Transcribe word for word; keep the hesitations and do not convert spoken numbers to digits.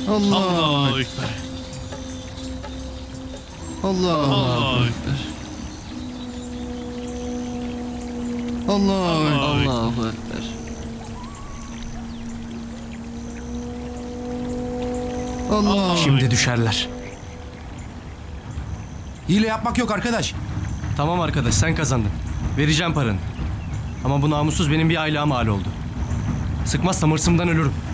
Allahu Ekber. Allahu Ekber. Allahu Ekber. Allahu Ekber. Allah. Şimdi düşerler. Hile yapmak yok arkadaş. Tamam arkadaş, sen kazandın. Vereceğim paranı. Ama bu namussuz benim bir aylağıma mal oldu. Sıkmazsam hırsımdan ölürüm.